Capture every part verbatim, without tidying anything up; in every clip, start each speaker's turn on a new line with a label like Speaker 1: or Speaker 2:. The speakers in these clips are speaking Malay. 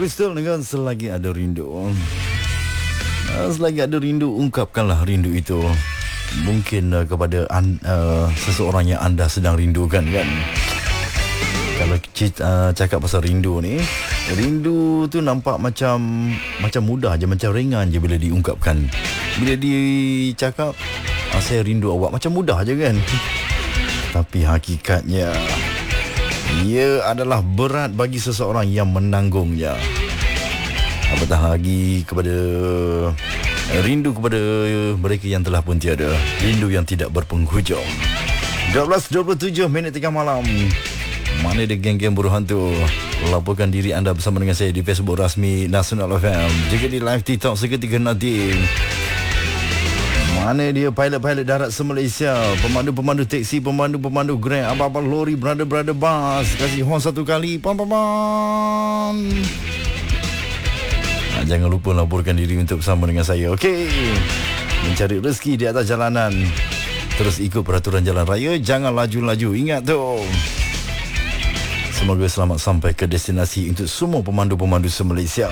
Speaker 1: Crystal dengan Selagi Ada Rindu. uh, Selagi ada rindu, ungkapkanlah rindu itu. Mungkin uh, kepada an, uh, seseorang yang anda sedang rindukan kan. Kalau cita, uh, cakap pasal rindu ni, rindu tu nampak macam macam mudah je, macam ringan je bila diungkapkan. Bila dicakap, ah, saya rindu awak, macam mudah je kan. Tapi hakikatnya, ia adalah berat bagi seseorang yang menanggungnya. Apatah lagi kepada rindu kepada mereka yang telah pun tiada. Rindu yang tidak berpenghujung. dua belas dua puluh tujuh minit tengah malam. Mana dia geng-geng buruh hantu? Laporkan diri anda bersama dengan saya di Facebook rasmi Nasional F M, juga di live TikTok seketika nanti. Mana dia pilot-pilot darat se-Malaysia, pemandu-pemandu teksi, pemandu-pemandu Grab, apa-apa lori, brother-brother bus, kasih horn satu kali, pam pam pam. Nah, jangan lupa laporkan diri untuk bersama dengan saya, okey? Mencari rezeki di atas jalanan. Terus ikut peraturan jalan raya, jangan laju-laju, ingat tu. Semoga selamat sampai ke destinasi untuk semua pemandu-pemandu se-Malaysia.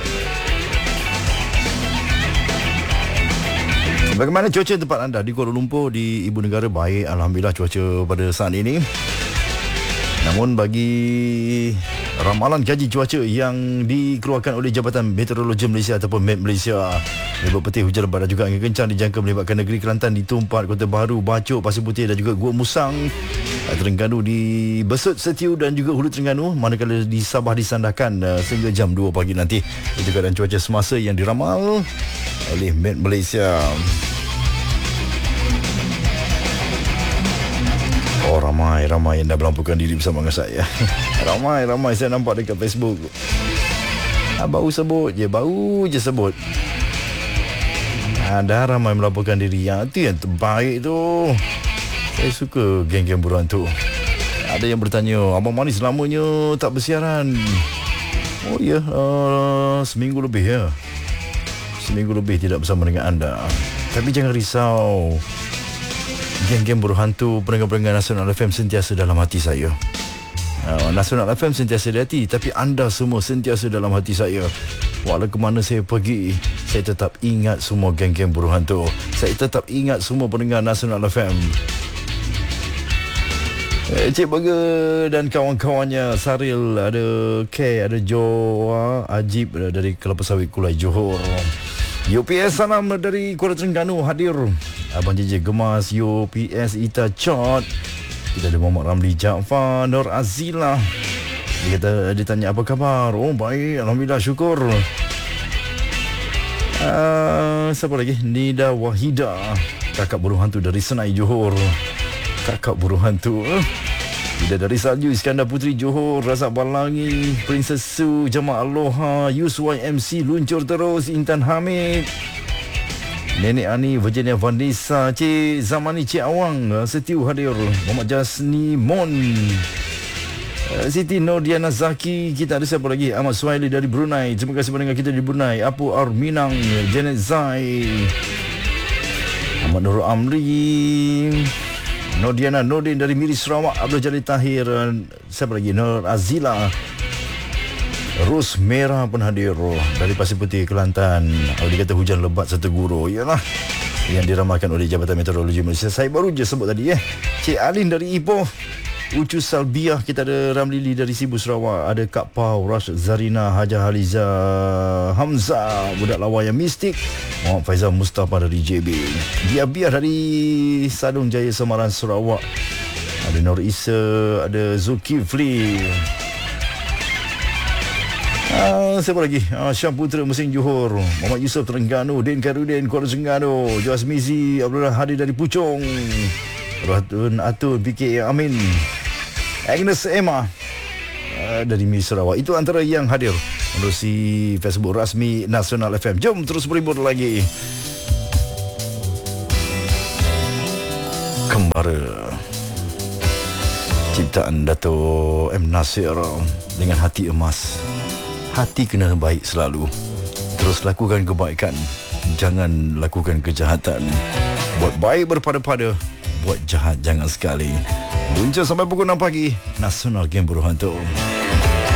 Speaker 1: Bagaimana cuaca tempat anda di Kuala Lumpur, di ibu negara? Baik, alhamdulillah cuaca pada saat ini. Namun bagi ramalan kaji cuaca yang dikeluarkan oleh Jabatan Meteorologi Malaysia ataupun M E T Malaysia, lebat petih hujan lebat dan juga angin kencang dijangka melibatkan negeri Kelantan, di Tumpat, Kota Baru, Bacok, Pasir Putih dan juga Gua Musang, Terengganu, di Besut, Setiu dan juga Hulu Terengganu, manakala di Sabah disandarkan uh, sehingga jam dua pagi nanti. Itu keadaan cuaca semasa yang diramal oleh M E T Malaysia. Oh, ramai-ramai yang dah melampaukan diri bersama dengan saya. Ramai-ramai saya nampak dekat Facebook. Ah, baru sebut je, baru je sebut. Ada ramai melaporkan diri. Yang itu yang terbaik tu. Saya suka geng-geng buruan tu. Ada yang bertanya, Abang Manis lamanya tak bersiaran. Oh ya, uh, seminggu lebih ya. Seminggu lebih tidak bersama dengan anda. Tapi jangan risau. Geng-geng buruh hantu, pendengar-pendengar Nasional F M sentiasa dalam hati saya. uh, Nasional F M sentiasa di hati, tapi anda semua sentiasa dalam hati saya. Walau ke mana saya pergi, saya tetap ingat semua geng-geng buruh hantu. Saya tetap ingat semua pendengar Nasional F M. eh, Cik Burger dan kawan-kawannya, Saril, ada K, ada Joa, Ajib dari Kelapa Sawit Kulai Johor, U P S Salam dari Kuala Terengganu hadir. Abang J J Gemas, U P S Ita Chot. Kita ada Muhammad Ramli Jaafar, Nur Azila. Dia kata, dia tanya apa khabar? Oh baik, alhamdulillah, syukur. uh, Siapa lagi? Nida Wahida, kakak buruh hantu dari Senai Johor. Kakak buruh hantu. Dia dari Salju, Iskandar Putri Johor, Razak Balangi, Princess Su, Jamaah Aloha, Yus Y M C luncur terus, Intan Hamid, Nenek Ani, Virginia Vanessa, Cik Zamani, Cik Awang, Setiu hadir, Muhammad Jasni Mon, Siti Nordiana Zaki. Kita ada siapa lagi? Ahmad Suhaili dari Brunei. Terima kasih pendengar kita di Brunei. Apu Arminang, Janet Zai, Ahmad Nur Amri, Nordiana Nordin dari Miri Sarawak, Abdul Jalil Tahir, siapa lagi? Nur Azila, Ros Merah pun hadir dari Pasir Putih, Kelantan. Kalau dikata hujan lebat serta guru, ialah yang diramalkan oleh Jabatan Meteorologi Malaysia. Saya baru je sebut tadi eh. Cik Alin dari Ipoh, Ucu Salbiah. Kita ada Ramlili dari Sibu Sarawak, ada Kak Pau, Rash Zarina, Haja Haliza Hamzah, budak lawa yang mistik, Muhammad Faizal Mustafa dari J B, Biar-Biar dari Sadung Jaya Semaran Sarawak, ada Nur Isa, ada Zulkifli. Ah, siapa lagi? Ah, Syam Putra Mesin Johor, Muhammad Yusof Terengganu, Din Karudin Kuala Terengganu, Joas Mizi Abdullah hadir dari Puchong, Ratun Atun P K A Amin, Agnes Emma uh, dari Miri Sarawak. Itu antara yang hadir menerusi Facebook rasmi Nasional F M. Jom terus berhibur lagi. Kembara, ciptaan Dato' M. Nasir dengan hati emas. Hati kena baik selalu. Terus lakukan kebaikan, jangan lakukan kejahatan. Buat baik berpada-pada, buat jahat jangan sekali. Luncur sampai pukul enam pagi. Nasional Game Buruh Hantu.